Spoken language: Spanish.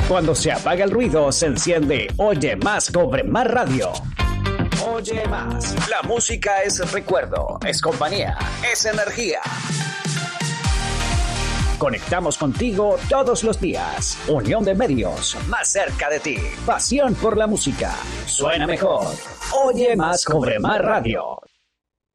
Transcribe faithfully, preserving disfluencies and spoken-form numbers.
Cuando se apaga el ruido, se enciende Oye Más, Cobre Más Radio. Oye Más. La música es recuerdo, es compañía, es energía. Conectamos contigo todos los días. Unión de medios, más cerca de ti. Pasión por la música. Suena mejor. Oye Más, Cobre Más Radio.